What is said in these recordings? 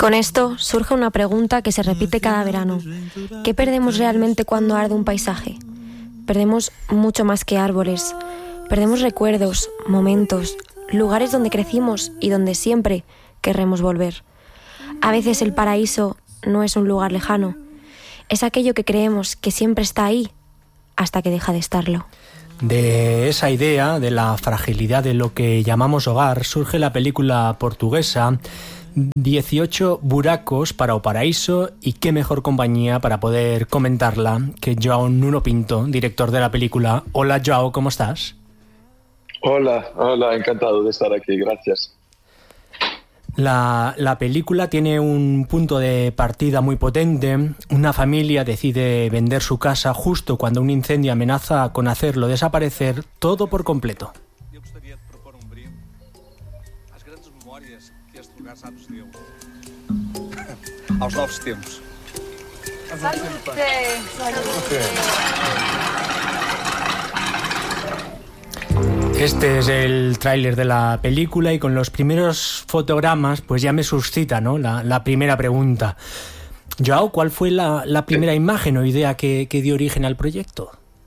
Con esto surge una pregunta que se repite cada verano. ¿Qué perdemos realmente cuando arde un paisaje? Perdemos mucho más que árboles. Perdemos recuerdos, momentos, lugares donde crecimos y donde siempre querremos volver. A veces el paraíso no es un lugar lejano. Es aquello que creemos que siempre está ahí hasta que deja de estarlo. De esa idea, de la fragilidad de lo que llamamos hogar, surge la película portuguesa 18 buracos para o paraíso, y qué mejor compañía para poder comentarla que Joao Nuno Pinto, director de la película. Hola Joao, ¿cómo estás? Hola, encantado de estar aquí, gracias. La película tiene un punto de partida muy potente. Una familia decide vender su casa justo cuando un incendio amenaza con hacerlo desaparecer todo por completo. Eu gostaria de propor brinde às grandes memórias que este lugar sabe nos deu. Aos novos tempos. Este es el tráiler de la película y con los primeros fotogramas pues ya me suscita, ¿no?, la primera pregunta. Joao, ¿cuál fue la primera imagen o idea que dio origen al proyecto?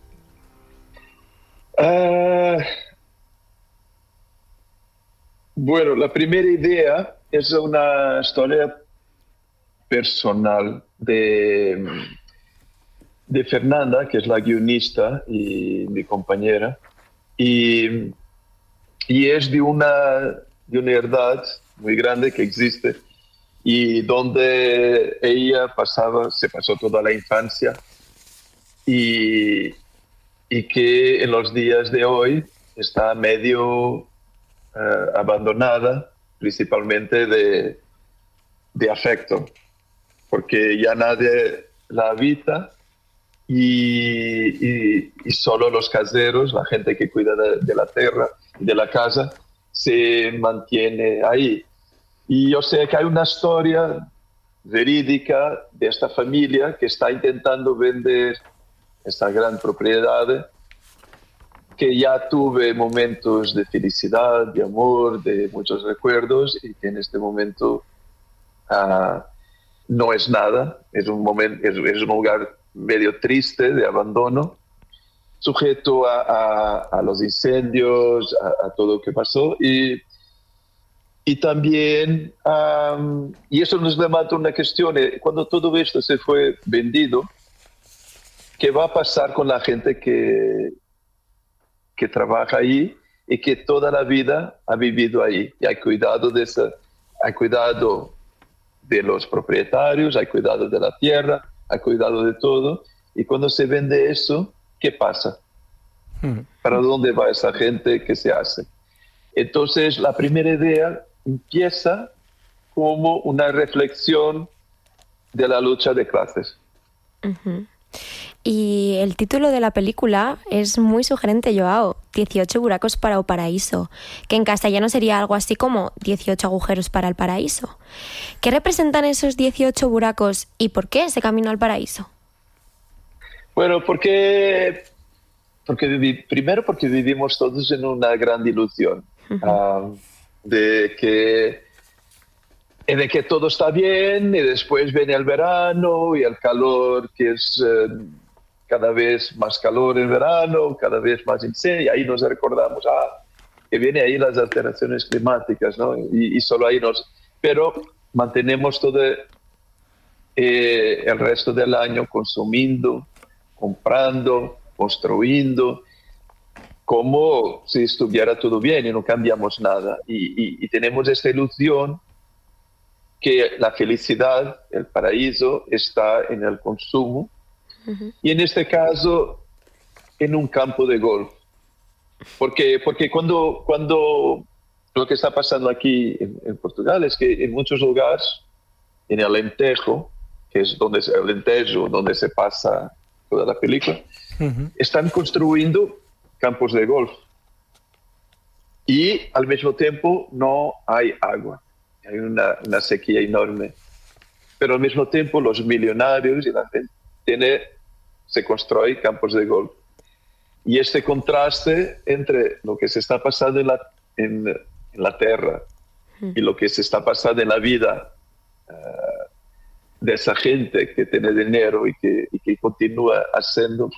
Bueno, la primera idea es una historia personal de Fernanda, que es la guionista y mi compañera. Y es de una edad muy grande que existe y donde ella se pasó toda la infancia y que en los días de hoy está medio abandonada, principalmente de afecto, porque ya nadie la habita. Y solo los caseros, la gente que cuida de la tierra y de la casa, se mantiene ahí. Y yo sé que hay una historia verídica de esta familia que está intentando vender esta gran propiedad, que ya tuve momentos de felicidad, de amor, de muchos recuerdos, y que en este momento no es nada, es un lugar medio triste, de abandono, sujeto a los incendios, a todo lo que pasó, y también, y eso nos levanta una cuestión, cuando todo esto se fue vendido, ¿qué va a pasar con la gente que trabaja ahí y que toda la vida ha vivido ahí? Y hay cuidado de los propietarios, hay cuidado de la tierra, hay cuidado de todo, y cuando se vende eso, ¿qué pasa? ¿Para dónde va esa gente? ¿Qué se hace? Entonces, la primera idea empieza como una reflexión de la lucha de clases. Uh-huh. Y el título de la película es muy sugerente, Joao, 18 buracos para o paraíso, que en castellano sería algo así como 18 agujeros para el paraíso. ¿Qué representan esos 18 buracos y por qué ese camino al paraíso? Bueno, primero porque vivimos todos en una gran ilusión, de que todo está bien y después viene el verano y el calor, que es cada vez más calor en verano, cada vez más incendio, y ahí nos recordamos que vienen ahí las alteraciones climáticas, ¿no? Y solo ahí pero mantenemos todo el resto del año consumiendo, comprando, construyendo, como si estuviera todo bien y no cambiamos nada. Y tenemos esta ilusión que la felicidad, el paraíso, está en el consumo, y en este caso en un campo de golf. Porque cuando lo que está pasando aquí en Portugal es que en muchos lugares, en el Alentejo, que es donde se pasa toda la película, están construyendo campos de golf. Y al mismo tiempo no hay agua. Hay una sequía enorme. Pero al mismo tiempo los millonarios y la gente se construyen campos de golf. Y este contraste entre lo que se está pasando en la tierra y lo que se está pasando en la vida de esa gente que tiene dinero y que continúa haciendo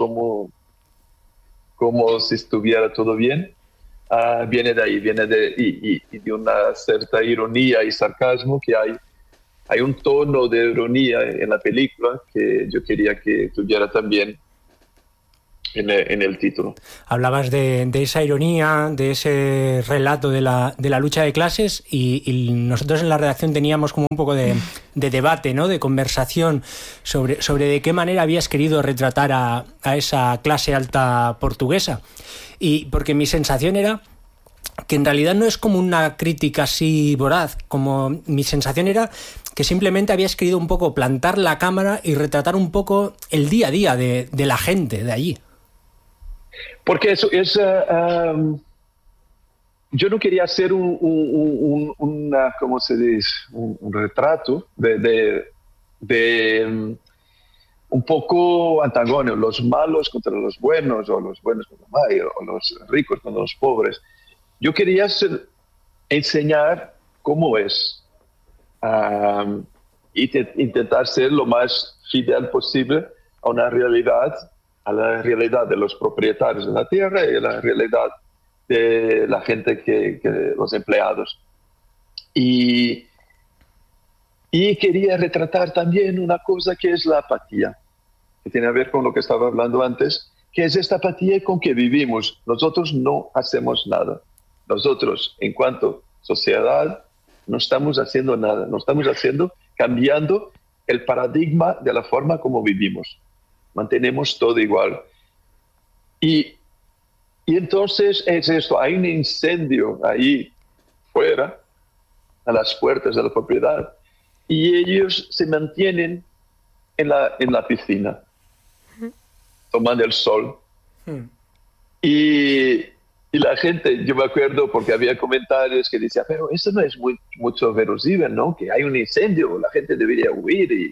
como si estuviera todo bien, viene de ahí, y de una cierta ironía y sarcasmo que hay un tono de ironía en la película que yo quería que tuviera también en el título. Hablabas de esa ironía, de ese relato de la lucha de clases y nosotros en la redacción teníamos como un poco de debate, ¿no? De conversación sobre de qué manera habías querido retratar a esa clase alta portuguesa. Y porque mi sensación era que en realidad no es como una crítica así voraz, como mi sensación era que simplemente habías querido un poco plantar la cámara y retratar un poco el día a día de la gente de allí. Porque eso es... yo no quería hacer ¿cómo se dice? Un retrato de un poco antagónico, los malos contra los buenos, o los buenos contra los malos, o los ricos contra los pobres. Yo quería enseñar cómo es, intentar ser lo más fidel posible a una realidad, a la realidad de los propietarios de la tierra y a la realidad de la gente los empleados. Y quería retratar también una cosa que es la apatía, que tiene que ver con lo que estaba hablando antes, que es esta apatía con que vivimos. Nosotros no hacemos nada. Nosotros, en cuanto a sociedad, no estamos haciendo nada. No estamos cambiando el paradigma de la forma como vivimos. Mantenemos todo igual. Y entonces es esto, hay un incendio ahí fuera, a las puertas de la propiedad, y ellos se mantienen en la piscina, tomando el sol. Y la gente, yo me acuerdo porque había comentarios que decían, pero eso no es mucho verosímil, ¿no? Que hay un incendio, la gente debería huir.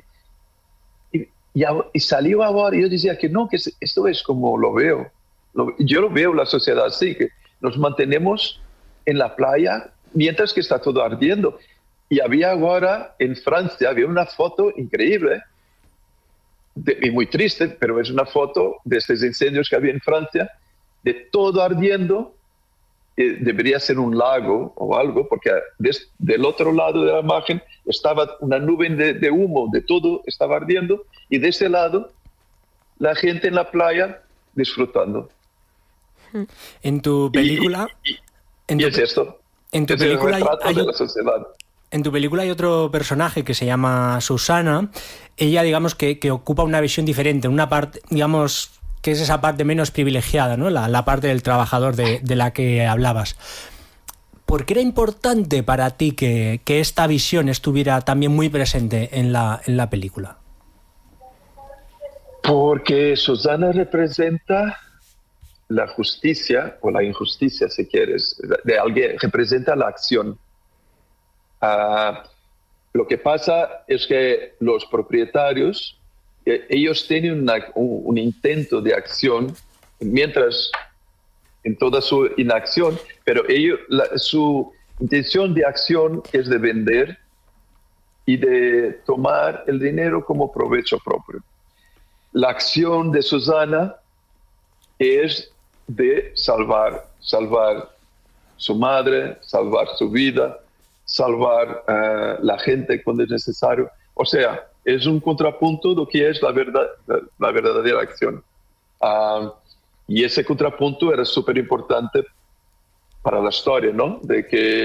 Y salió ahora, y yo decía que no, que esto es como lo veo. Yo lo veo la sociedad así, que nos mantenemos en la playa mientras que está todo ardiendo. Y había ahora en Francia, había una foto increíble, y muy triste, pero es una foto de estos incendios que había en Francia, de todo ardiendo. Debería ser un lago o algo, porque del otro lado de la imagen estaba una nube de humo, de todo estaba ardiendo, y de ese lado la gente en la playa disfrutando. En tu película... es esto. En tu es película el retrato de la sociedad. En tu película hay otro personaje que se llama Susana. Ella, digamos, que ocupa una visión diferente, una parte, digamos, que es esa parte menos privilegiada, ¿no? La parte del trabajador de la que hablabas. ¿Por qué era importante para ti que esta visión estuviera también muy presente en la película? Porque Susana representa la justicia, o la injusticia, si quieres, de alguien, representa la acción. Lo que pasa es que los propietarios, ellos tienen un intento de acción, mientras en toda su inacción, pero su intención de acción es de vender y de tomar el dinero como provecho propio. La acción de Susana es de salvar su madre, salvar su vida, salvar la gente cuando es necesario. O sea, es un contrapunto de lo que es la verdadera acción. Y ese contrapunto era súper importante para la historia, ¿no? De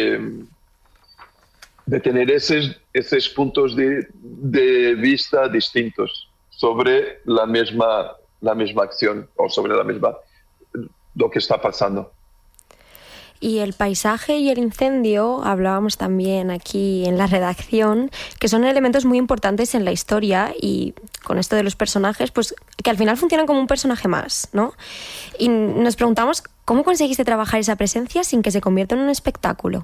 tener esos puntos de vista distintos sobre la misma acción, o sobre lo que está pasando. Y el paisaje y el incendio, hablábamos también aquí en la redacción, que son elementos muy importantes en la historia, y con esto de los personajes, pues que al final funcionan como un personaje más, ¿no? Y nos preguntamos, ¿cómo conseguiste trabajar esa presencia sin que se convierta en un espectáculo?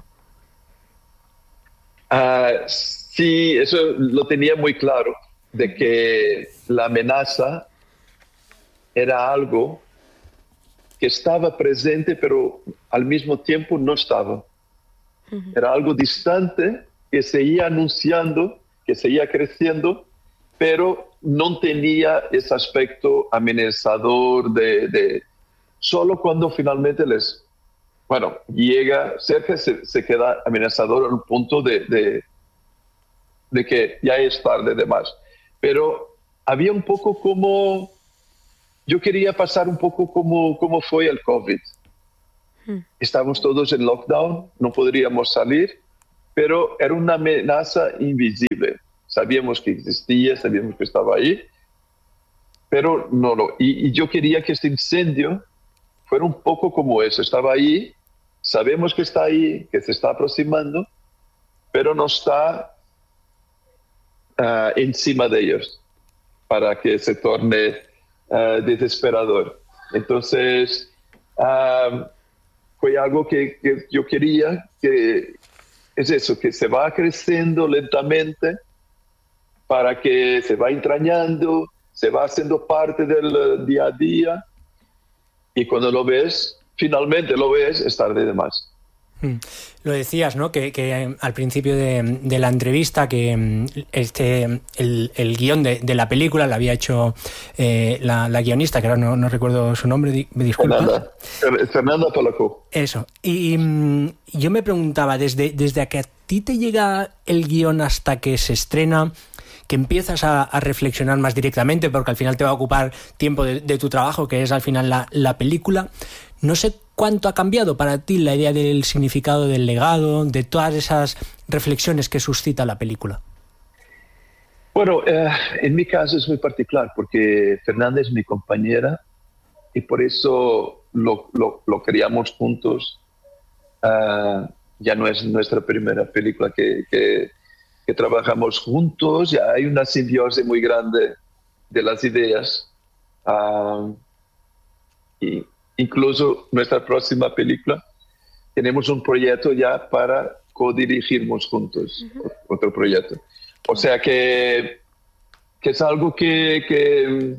Sí, eso lo tenía muy claro, de que la amenaza era algo que estaba presente, pero al mismo tiempo no estaba. Era algo distante que seguía anunciando que seguía creciendo, pero no tenía ese aspecto amenazador de solo cuando finalmente llega cerca, se queda amenazador al punto de que ya es tarde de más. Pero había un poco como, yo quería pasar un poco como fue el COVID. Estábamos todos en lockdown, no podríamos salir, pero era una amenaza invisible. Sabíamos que existía, sabíamos que estaba ahí, pero no. Y yo quería que este incendio fuera un poco como eso. Estaba ahí, sabemos que está ahí, que se está aproximando, pero no está encima de ellos para que se torne desesperador. Entonces, fue algo que yo quería, que es eso, que se va creciendo lentamente para que se va entrañando, se va haciendo parte del día a día, y cuando lo ves, finalmente lo ves, es tarde de más. Lo decías, ¿no? Que al principio de la entrevista que el guión de la película lo había hecho la guionista, que ahora no recuerdo su nombre, me disculpas. Fernanda Palacó. Eso. Y yo me preguntaba, desde que a ti te llega el guión hasta que se estrena, que empiezas a reflexionar más directamente, porque al final te va a ocupar tiempo de tu trabajo, que es al final la película. No sé cuánto ha cambiado para ti la idea del significado del legado, de todas esas reflexiones que suscita la película. Bueno, en mi caso es muy particular, porque Fernanda es mi compañera y por eso lo creamos juntos. Ya no es nuestra primera película que trabajamos juntos, ya hay una simbiosis muy grande de las ideas. Y incluso nuestra próxima película, tenemos un proyecto ya para codirigirnos juntos, otro proyecto. O sea que es algo que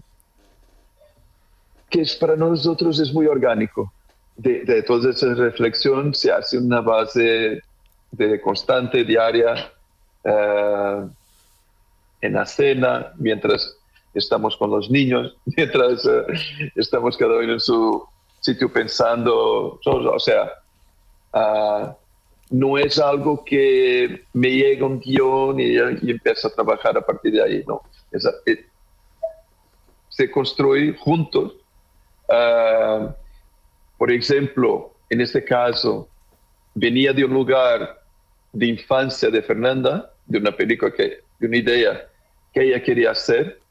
es para nosotros es muy orgánico. De toda esa reflexión se hace una base de constante, diaria, en la cena, mientras estamos con los niños, mientras estamos cada uno en su sitio pensando. O sea, no es algo que me llega un guión y empiezo a trabajar a partir de ahí, no. Se construye juntos. Por ejemplo, en este caso, venía de un lugar de infancia de Fernanda, de una película, de una idea que ella quería hacer,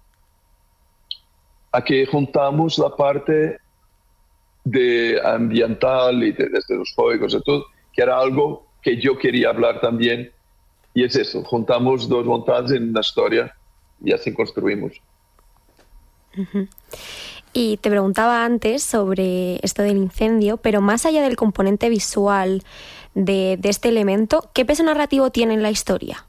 a que juntamos la parte de ambiental y desde los juegos y todo, que era algo que yo quería hablar también, y es eso, juntamos dos montajes en una historia y así construimos. Y te preguntaba antes sobre esto del incendio, pero más allá del componente visual de este elemento, ¿qué peso narrativo tiene en la historia?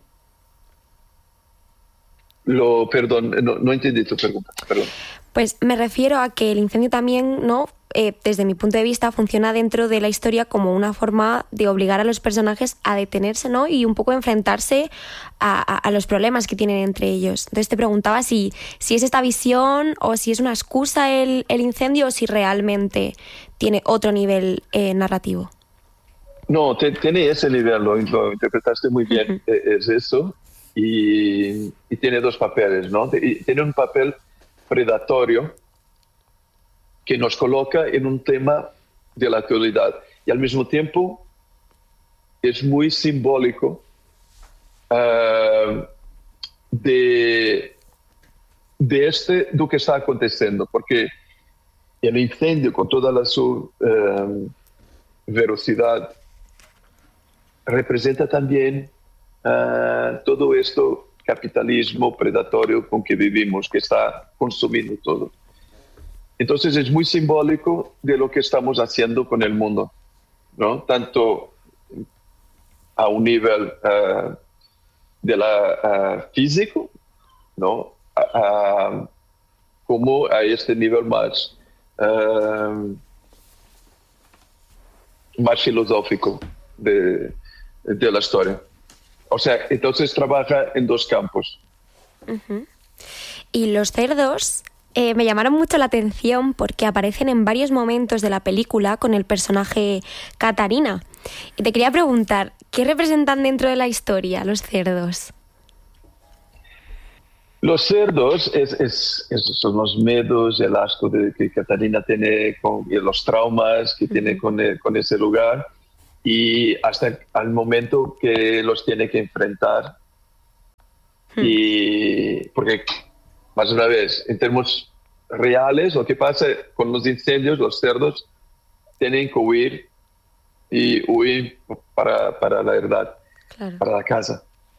Perdón, no entendí tu pregunta, perdón. Pues me refiero a que el incendio también, ¿no? Desde mi punto de vista, funciona dentro de la historia como una forma de obligar a los personajes a detenerse, ¿no? Y un poco enfrentarse a los problemas que tienen entre ellos. Entonces te preguntaba si es esta visión o si es una excusa el incendio o si realmente tiene otro nivel narrativo. No, tiene ese nivel, lo interpretaste muy bien, es eso. Y tiene dos papeles, ¿no? Tiene un papel predatorio que nos coloca en un tema de la actualidad y al mismo tiempo es muy simbólico de lo que está acontecendo, porque el incendio, con toda su velocidad, representa también todo esto capitalismo predatorio con que vivimos, que está consumiendo todo. Entonces es muy simbólico de lo que estamos haciendo con el mundo, ¿no? Tanto a un nivel de la físico, ¿no? Como a este nivel más filosófico de la historia. O sea, entonces trabaja en dos campos. Y los cerdos me llamaron mucho la atención porque aparecen en varios momentos de la película con el personaje Catarina. Y te quería preguntar, ¿qué representan dentro de la historia los cerdos? Los cerdos son los miedos, el asco que Catarina tiene y los traumas que tiene con ese lugar, y hasta el momento que los tiene que enfrentar. Y porque, más una vez, en términos reales, lo que pasa con los incendios, los cerdos tienen que huir para la verdad, claro, para la casa.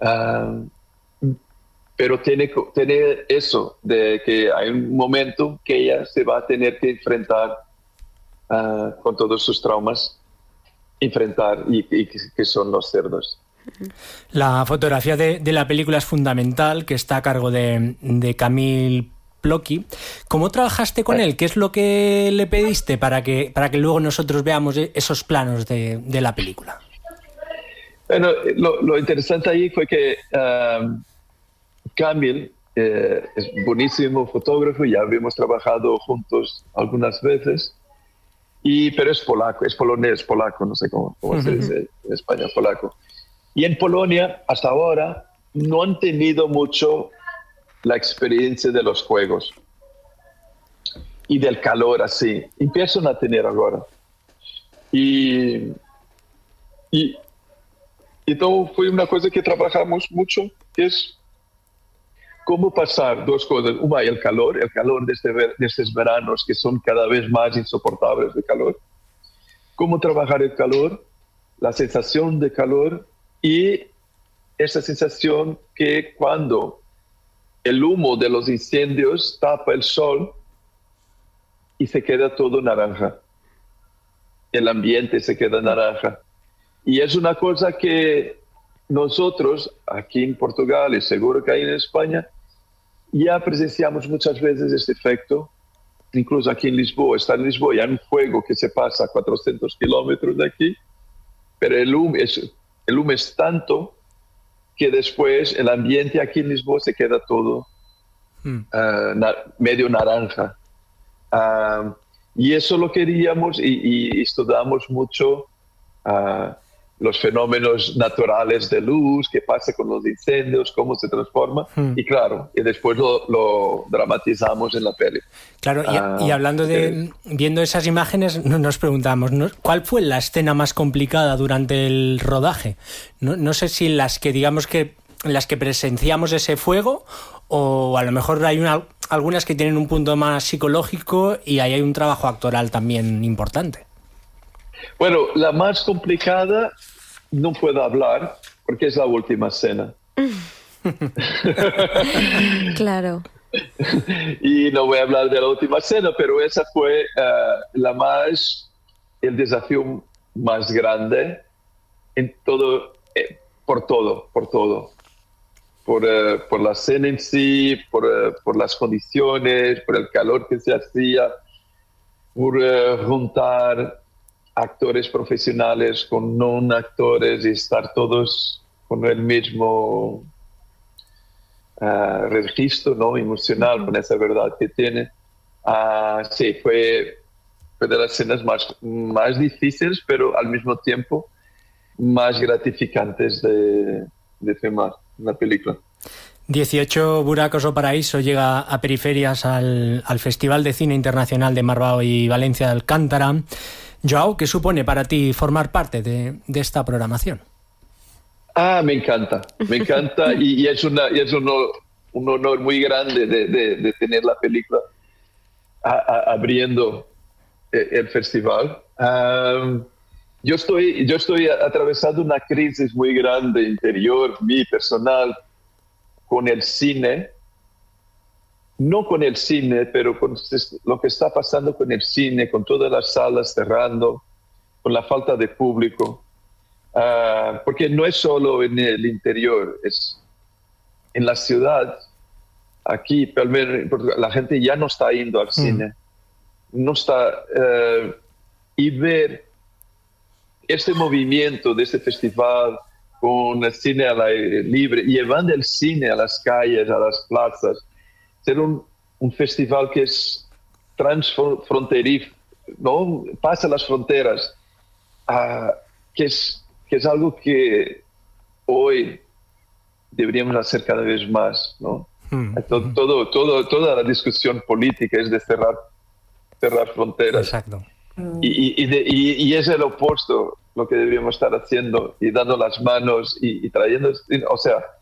Pero tiene eso, de que hay un momento que ella se va a tener que enfrentar con todos sus traumas, y que son los cerdos. La fotografía de la película es fundamental, que está a cargo de Camille Plocchi. ¿Cómo trabajaste con él? ¿Qué es lo que le pediste para que luego nosotros veamos esos planos de la película? Bueno, lo interesante ahí fue que Camille es buenísimo fotógrafo, ya habíamos trabajado juntos algunas veces, pero es polaco, no sé cómo se dice en España, polaco. Y en Polonia, hasta ahora, no han tenido mucho la experiencia de los juegos y del calor así. Empiezan a tener ahora. Y entonces fue una cosa que trabajamos mucho, que es cómo pasar dos cosas. Una, el calor de estos veranos que son cada vez más insoportables de calor. Cómo trabajar el calor, la sensación de calor y esa sensación que cuando el humo de los incendios tapa el sol y se queda todo naranja. El ambiente se queda naranja. Y es una cosa que nosotros, aquí en Portugal y seguro que hay en España, ya presenciamos muchas veces este efecto. Incluso aquí en Lisboa, hay un fuego que se pasa a 400 kilómetros de aquí, pero el humo es tanto que después el ambiente aquí en Lisboa se queda todo medio naranja. Y eso lo queríamos y estudiamos mucho los fenómenos naturales de luz, qué pasa con los incendios, cómo se transforma. Y claro, y después lo dramatizamos en la peli. Claro, y hablando viendo esas imágenes, nos preguntamos, ¿cuál fue la escena más complicada durante el rodaje? No sé si las que presenciamos ese fuego, o a lo mejor hay algunas que tienen un punto más psicológico y ahí hay un trabajo actoral también importante. Bueno, la más complicada no puedo hablar porque es la última escena. Claro. Y no voy a hablar de la última escena, pero esa fue el desafío más grande en todo, por todo. Por la escena en sí, por las condiciones, por el calor que se hacía, por juntar actores profesionales con no actores y estar todos con el mismo registro, ¿no? Emocional, con esa verdad que tiene. Sí, fue de las escenas más difíciles, pero al mismo tiempo más gratificantes de filmar una película. 18 Buracos o Paraíso llega a Periferias al Festival de Cine Internacional de Marbao y Valencia de Alcántara. Joao, ¿qué supone para ti formar parte de esta programación? Me encanta y es un honor muy grande de tener la película abriendo el festival. Yo estoy atravesando una crisis muy grande interior, mi personal, con el cine. No con el cine, pero con lo que está pasando con el cine, con todas las salas cerrando, con la falta de público. Porque no es solo en el interior, es en la ciudad. Aquí, la gente ya no está yendo al cine. No está... y ver este movimiento de este festival con el cine al aire libre, llevando el cine a las calles, a las plazas, ser un festival que es transfronterizo, ¿no? Pasa las fronteras, que es algo que hoy deberíamos hacer cada vez más, ¿no? Toda la discusión política es de cerrar fronteras. Exacto. Y es el opuesto lo que deberíamos estar haciendo y dando las manos y trayendo, o sea,